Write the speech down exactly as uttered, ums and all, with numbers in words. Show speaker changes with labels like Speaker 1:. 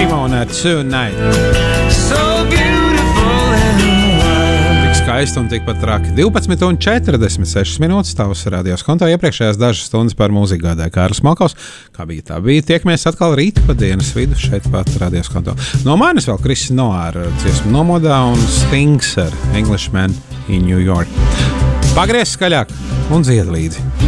Speaker 1: Simona Tonight.
Speaker 2: So beautiful and wild.
Speaker 1: Tik skaisti un tikpat traki. divpadsmit un četrdesmit sešas minūtes tavs radios kontā. Iepriekšējās dažas stundas par mūziku gādāja Kārlis Malkovs. Kā bija tā bija? Tiekamies atkal rīt pa dienas vidu šeit pat radios kontā. No manis vēl Kris Noir dziesmu Nomodā un Stings ar Englishman in New York. Pagriez skaļāk un dzied līdzi.